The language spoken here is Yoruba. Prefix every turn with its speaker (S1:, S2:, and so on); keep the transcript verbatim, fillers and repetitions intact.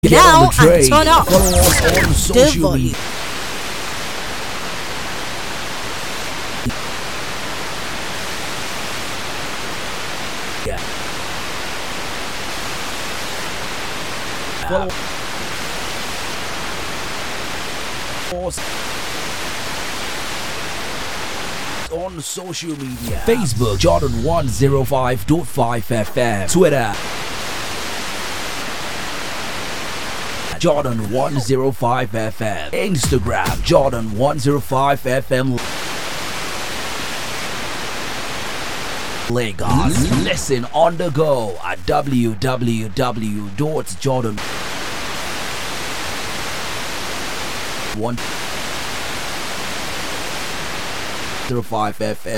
S1: Get
S2: now
S1: on the train.
S2: and turn up
S1: Follow us on
S2: the
S1: social
S2: volume.
S1: media. Yeah. Follow us on social media. Facebook Jordan one oh five point five F M. Twitter Jordan one oh five F M. Instagram Jordan one oh five F M. Lagos. Listen on the go at w w w dot jordan one oh five F M.